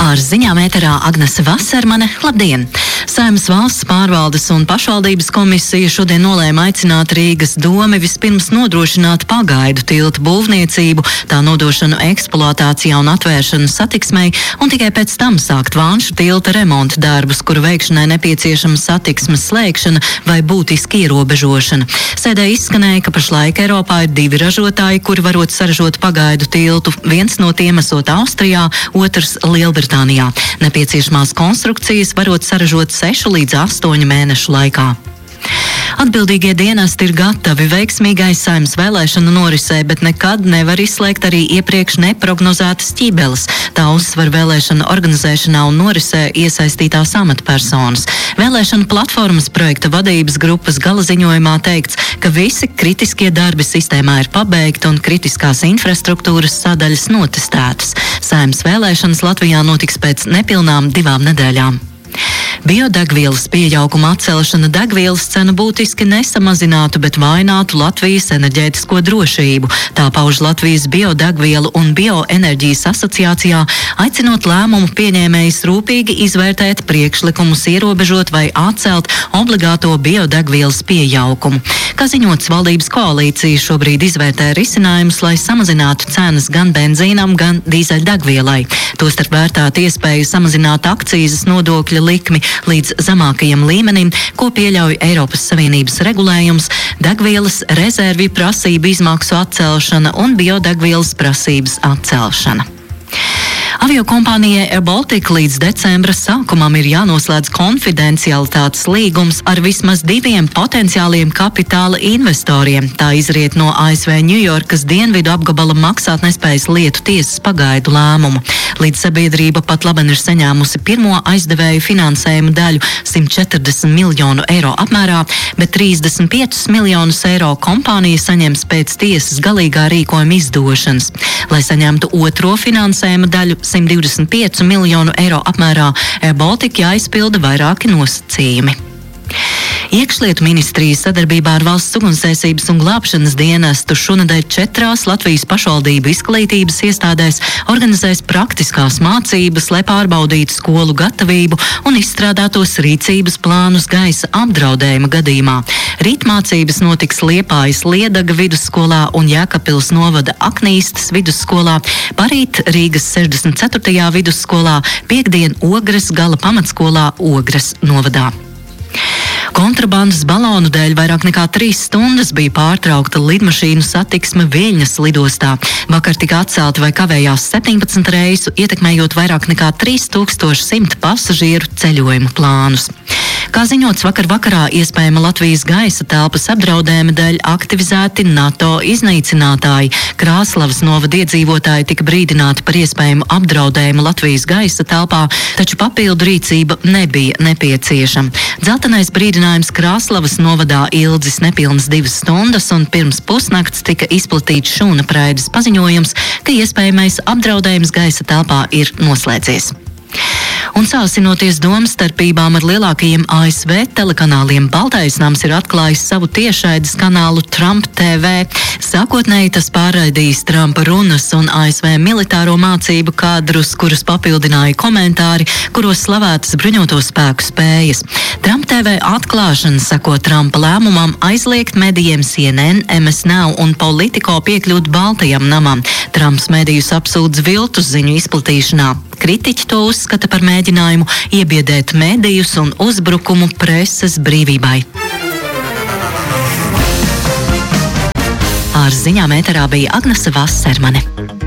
Ar ziņām ēterā Agnese Vasermane. Labdien! Saeimas valsts pārvaldes un pašvaldības komisija šodien nolēma aicināt Rīgas domi vispirms nodrošināt pagaidu tilta būvniecību, tā nodošanu eksploatācijā un atvēršanu satiksmei, un tikai pēc tam sākt Vanšu tilta remonta darbus, kuru veikšanai nepieciešama satiksmes slēgšana vai būtiski ierobežošana. Sēdē izskanēja, ka pašlaik Eiropā ir 2 ražotāji, kuri varot saražot pagaidu tiltu. Viens no tiem esot Austrijā, otrs Lielbritānijā. Nepieciešamās konstrukcijas varot saražot 6 līdz 8 mēnešu laikā. Atbildīgie dienesti ir gatavi veiksmīgai Saeimas vēlēšanu norisē, bet nekad nevar izslēgt arī iepriekš neprognozētas ķibeles. Tā uzsver vēlēšanu organizēšanā un norisē iesaistītās amatpersonas. Vēlēšanu platformas projekta vadības grupas galaziņojumā teikts, ka visi kritiskie darbi sistēmā ir pabeigti un kritiskās infrastruktūras sadaļas notestētas. Saeimas vēlēšanas Latvijā notiks pēc nepilnām 2 nedēļām. Biodegvielas pieauguma atcelšana degvielas cenu būtiski nesamazinātu, bet vainātu Latvijas enerģētisko drošību. Tā pauž Latvijas biodegvielu un bioenerģijas asociācijā, aicinot lēmumu pieņēmējus rūpīgi izvērtēt priekšlikumus ierobežot vai atcelt obligāto biodegvielas pieaugumu. Kā ziņots, valdības koalīcija šobrīd izvērtē risinājumus, lai samazinātu cenas gan benzīnam, gan dīzeļdegvielai. Tostarp vērtāt iespēju samazināt akcīzes nodokļa likmi līdz zemākajam līmenim, ko pieļauj Eiropas Savienības regulējums, degvielas rezervju prasību izmaksu atcelšana un biodegvielas prasības atcelšana. Aviokompānijai Air Baltica līdz decembra sākumam ir jānoslēdz konfidencialitātes līgums ar vismaz 2 potenciāliem kapitāla investoriem. Tā izriet no ASV Ņujorkas dienvidu apgabala maksātnespējas lietu tiesas pagaidu lēmumu. Līdz sabiedrība pat labi ir saņēmusi pirmo aizdevēju finansējumu daļu 140 miljonu eiro apmērā, bet 35 miljonus eiro kompānija saņems pēc tiesas galīgā rīkojuma izdošanas. Lai saņemtu otro finansējuma daļu 125 miljonu eiro apmērā, Air Baltica jāizpilda vairāki nosacījumi. Iekšlietu ministrija sadarbībā ar Valsts ugunsdzēsības un glābšanas dienestu šonedēļ 4 Latvijas pašvaldību izglītības iestādēs organizēs praktiskās mācības, lai pārbaudītu skolu gatavību un izstrādātos rīcības plānus gaisa apdraudējuma gadījumā. Rīt mācības notiks Liepājas Liedaga vidusskolā un Jēkabpils novada Aknīstas vidusskolā, parīt Rīgas 64. vidusskolā, piektdien Ogres gala pamatskolā Ogres novadā. Kontrabandas balonu dēļ vairāk nekā 3 stundas bija pārtraukta lidmašīnu satiksme Viļņas lidostā. Vakar tika atcelti vai kavējās 17 reisu, ietekmējot vairāk nekā 3100 pasažieru ceļojumu plānus. Kā ziņots, vakar vakarā iespējama Latvijas gaisa telpas apdraudējuma dēļ aktivizēti NATO iznīcinātāji. Krāslavas novada iedzīvotāji tika brīdināti par iespējamu apdraudējumu Latvijas gaisa telpā, taču papildu rīcība nebija nepieciešama. Dzeltenais brīdinājums Krāslavas novadā ilgs nepilnas 2 stundas, un pirms pusnakts tika izplatīts šūna praides paziņojums, ka iespējamais apdraudējums gaisa telpā ir noslēdzies. Un sāsinoties domstarpībām ar lielākajiem ASV telekanāliem, Baltais nams ir atklājis savu tiešraides kanālu Trump TV. Sākotnēji tas pārraidījis Trumpa runas un ASV militāro mācību kadrus, kurus papildināja komentāri, kuros slavētas bruņoto spēku spējas. Trump TV atklāšana sako Trumpa lēmumam aizliegt medijiem CNN, MS Now un Politico piekļūt Baltajam namam. Trumps medijus apsūdz viltus ziņu izplatīšanā. Kritiķi to uzskata par mēģinājumu iebiedēt medijus un uzbrukumu preses brīvībai. Ar ziņām ēterā bija Agnese Vasermane.